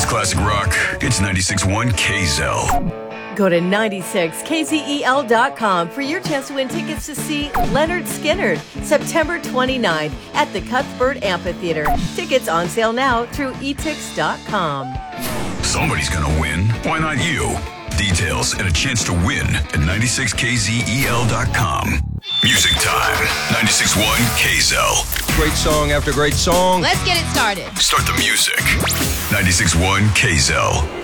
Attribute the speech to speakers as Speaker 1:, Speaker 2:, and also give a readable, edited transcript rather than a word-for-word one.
Speaker 1: It's classic rock. It's 96.1 KZEL.
Speaker 2: Go to 96kzel.com for your chance to win tickets to see Leonard Skinner September 29th at the Cuthbert Amphitheater. Tickets on sale now through etix.com.
Speaker 1: Somebody's gonna win. Why not you? Details and a chance to win at 96kzel.com. Music time. 96.1 KZEL.
Speaker 3: Great song after great song.
Speaker 4: Let's get it started.
Speaker 1: Start the music. 96.1 KZEL.